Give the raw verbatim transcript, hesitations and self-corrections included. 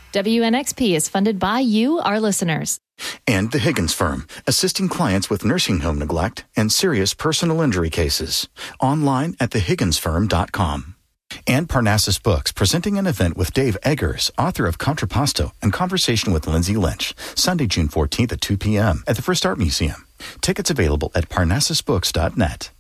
W N X P is funded by you, our listeners. And the Higgins Firm, assisting clients with nursing home neglect and serious personal injury cases. Online at the higgins firm dot com. And Parnassus Books, presenting an event with Dave Eggers, author of Contrapasto, and Conversation with Lindsay Lynch, Sunday, June fourteenth at two p.m. at the First Art Museum. Tickets available at parnassus books dot net.